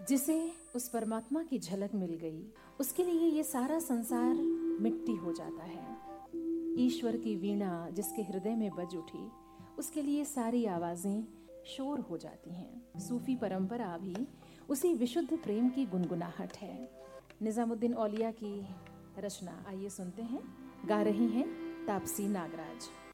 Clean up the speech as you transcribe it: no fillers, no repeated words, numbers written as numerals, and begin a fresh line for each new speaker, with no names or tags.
जिसे उस परमात्मा की झलक मिल गई, उसके लिए ये सारा संसार मिट्टी हो जाता है। ईश्वर की वीणा जिसके हृदय में बज उठी, उसके लिए सारी आवाजें शोर हो जाती हैं। सूफी परंपरा भी उसी विशुद्ध प्रेम की गुनगुनाहट है। निजामुद्दीन औलिया की रचना आइए सुनते हैं। गा रही हैं तापसी नागराज।